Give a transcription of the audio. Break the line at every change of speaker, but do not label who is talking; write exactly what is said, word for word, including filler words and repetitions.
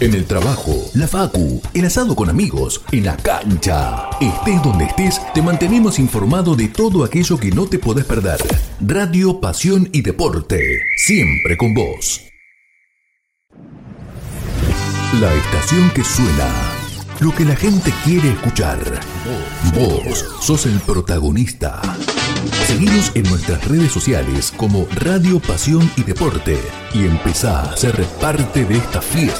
En el trabajo, la facu, el asado con amigos, en la cancha. Estés donde estés, te mantenemos informado de todo aquello que no te podés perder. Radio, pasión y deporte, siempre con vos. La estación que suena, lo que la gente quiere escuchar. Vos sos el protagonista. Seguinos en nuestras redes sociales como Radio, Pasión y Deporte y empezá a ser parte de esta fiesta.